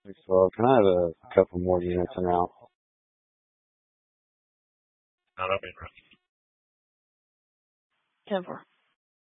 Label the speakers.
Speaker 1: So can I have a couple more units and out?
Speaker 2: Not up in
Speaker 3: 10-4.